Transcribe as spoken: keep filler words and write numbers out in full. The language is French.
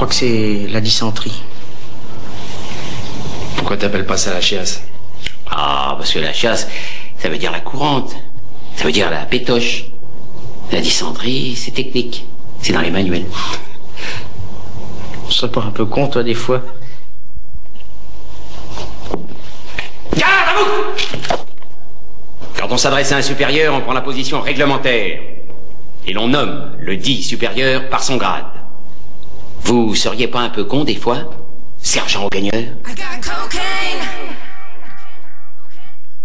crois que c'est la dysenterie. Pourquoi t'appelles pas ça la chiasse? Ah, parce que la chiasse, ça veut dire la courante. Ça veut dire la pétoche. La dysenterie, c'est technique. C'est dans les manuels. Tu serais pas un peu con, toi, des fois? Garde à vous! Quand on s'adresse à un supérieur, on prend la position réglementaire. Et l'on nomme le dit supérieur par son grade. Vous seriez pas un peu con, des fois, sergent au gagneur? I got cocaine.